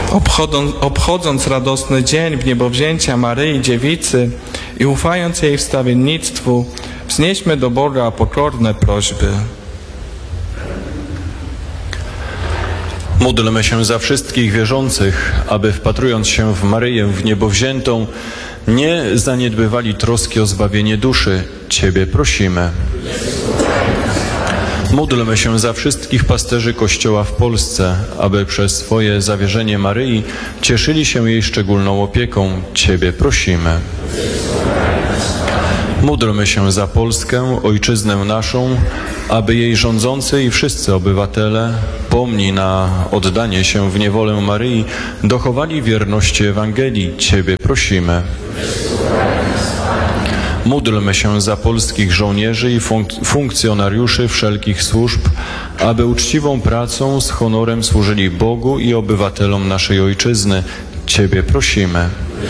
Obchodząc radosny dzień wniebowzięcia Maryi Dziewicy i ufając jej wstawiennictwu, wznieśmy do Boga pokorne prośby. Módlmy się za wszystkich wierzących, aby wpatrując się w Maryję wniebowziętą, nie zaniedbywali troski o zbawienie duszy. Ciebie prosimy. Módlmy się za wszystkich pasterzy Kościoła w Polsce, aby przez swoje zawierzenie Maryi cieszyli się jej szczególną opieką. Ciebie prosimy. Módlmy się za Polskę, ojczyznę naszą, aby jej rządzący i wszyscy obywatele, pomni na oddanie się w niewolę Maryi, dochowali wierności Ewangelii. Ciebie prosimy. Módlmy się za polskich żołnierzy i funkcjonariuszy wszelkich służb, aby uczciwą pracą z honorem służyli Bogu i obywatelom naszej ojczyzny. Ciebie prosimy.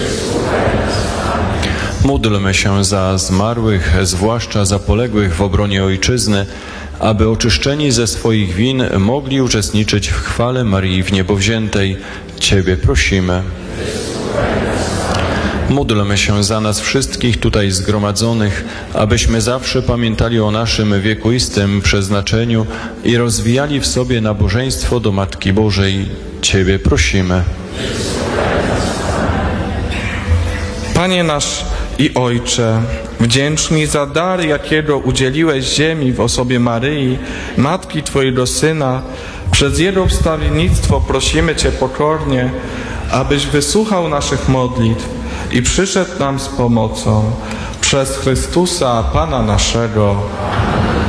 Módlmy się za zmarłych, zwłaszcza za poległych w obronie ojczyzny, aby oczyszczeni ze swoich win mogli uczestniczyć w chwale Marii Wniebowziętej. Ciebie prosimy. Módlmy się za nas wszystkich tutaj zgromadzonych, abyśmy zawsze pamiętali o naszym wiekuistym przeznaczeniu i rozwijali w sobie nabożeństwo do Matki Bożej. Ciebie prosimy. Panie nasz i Ojcze, wdzięczni za dar, jakiego udzieliłeś ziemi w osobie Maryi, Matki Twojego Syna, przez jego wstawiennictwo prosimy Cię pokornie, abyś wysłuchał naszych modlitw i przyszedł nam z pomocą. Przez Chrystusa, Pana naszego.